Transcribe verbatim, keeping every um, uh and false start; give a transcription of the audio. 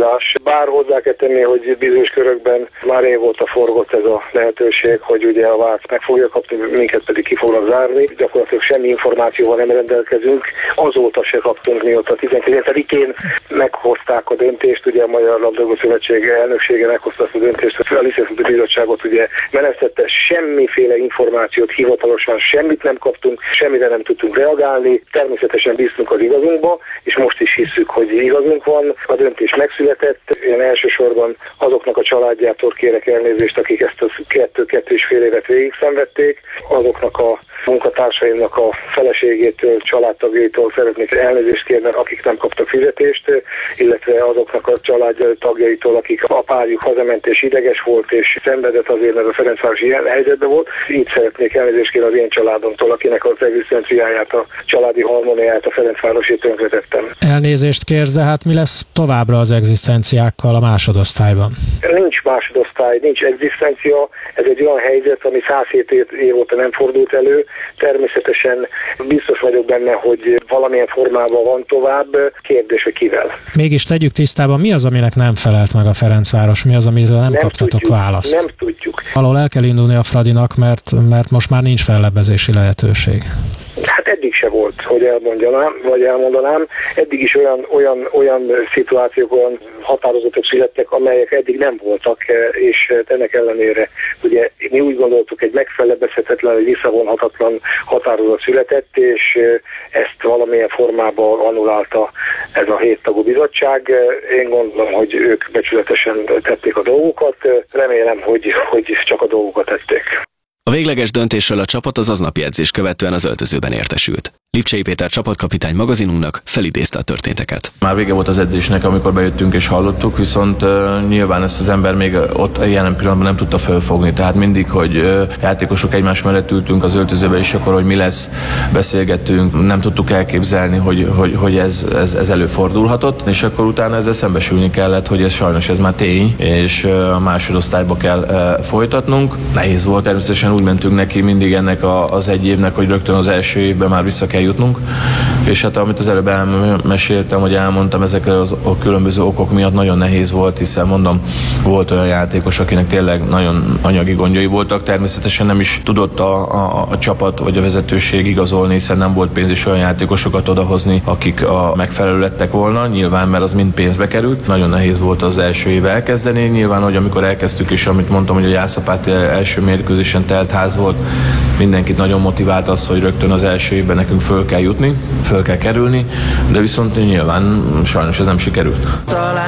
túlzás. Bár hozzá kell tenni, hogy bizonyos körökben már régóta forgott ez a lehetőség, hogy ugye a Vác meg fogja kapni, minket pedig ki fognak zárni. Gyakorlatilag semmi információval nem rendelkezünk. Azóta se kaptunk, mióta tizenkilencedikén meghozták a döntést, ugye a Magyar Labdarúgó Szövetség elnöksége meghozta azt a döntést, a Licenszező Bizottságot ugye menesztette, semmiféle információt hivatalosan, semmit nem kaptunk, semmire nem tudtunk reagálni. Természetesen bíztunk az igazunkba, és most is hiszük, hogy igazunk van. A döntés megszületett. Én elsősorban azoknak a családjától kérek elnézést, akik ezt a kettő-kettő és fél évet végig szenvedték, azoknak a munkatársaimnak a feleségétől, családtagjaitól szeretnék elnézést kérni, akik nem kaptak fizetést, illetve azoknak a családtagjaitól, akik a párjuk hazament és ideges volt és szenvedett azért, mert a Ferencváros ilyen helyzetben volt. Így szeretnék elnézést kérni az én családomtól, akinek az egzisztenciáját, a családi harmóniáját a Ferencvárosi tönkretettem. Elnézést kérsz, de hát mi lesz továbbra az egzisztenciákkal a másodosztályban? Nincs másodosztály, nincs egzisztencia, ez egy olyan helyzet, ami száz hét év óta nem fordult elő. Természetesen biztos vagyok benne, hogy valamilyen formában van tovább, kérdés, hogy kivel. Mégis tegyük tisztában, mi az, aminek nem felelt meg a Ferencváros, mi az, amiről nem, nem kaptatok tudjuk, választ? Nem tudjuk. Valahol el kell indulni a Fradinak, mert, mert most már nincs fellebbezési lehetőség. Hát eddig se volt, hogy elmondjanám, vagy elmondanám. Eddig is olyan, olyan, olyan szituációk, olyan határozatok születtek, amelyek eddig nem voltak, és ennek ellenére ugye mi úgy gondoltuk, egy megfelebbezhetetlen, egy visszavonhatatlan határozat született, és ezt valamilyen formában annulálta ez a héttagú bizottság. Én gondolom, hogy ők becsületesen tették a dolgokat. Remélem, hogy, hogy csak a dolgokat tették. A végleges döntésről a csapat az aznapi edzés követően az öltözőben értesült. Lipcsei Péter csapatkapitány magazinunknak felidézte a történteket. Már vége volt az edzésnek, amikor bejöttünk és hallottuk, viszont uh, nyilván ezt az ember még ott ilyen pillanatban nem tudta felfogni. Tehát mindig, hogy uh, játékosok egymás mellett ültünk az öltözőbe, és akkor, hogy mi lesz, beszélgettünk, nem tudtuk elképzelni, hogy, hogy, hogy ez, ez, ez előfordulhatott, és akkor utána ezzel szembesülni kellett, hogy ez sajnos ez már tény, és uh, a másodosztályba kell uh, folytatnunk. Nehéz volt, természetesen úgy mentünk neki mindig ennek a, az egy évnek, hogy rögtön az első évben már vissza kell jutnunk, és hát amit az előbb elmeséltem, hogy elmondtam, ezek az a különböző okok miatt nagyon nehéz volt, hiszen mondom, volt olyan játékos, akinek tényleg nagyon anyagi gondjai voltak, természetesen nem is tudott a, a, a csapat vagy a vezetőség igazolni, hiszen nem volt pénz is olyan játékosokat odahozni, akik a megfelelő lettek volna, nyilván, mert az mind pénzbe került. Nagyon nehéz volt az első év elkezdeni, nyilván, hogy amikor elkezdtük is, amit mondtam, hogy a Jászapáti első mérkőzésen telt ház volt, mindenkit nagyon motivált az, hogy rögtön az első évben nekünk föl kell jutni, föl kell kerülni, de viszont nyilván sajnos ez nem sikerült.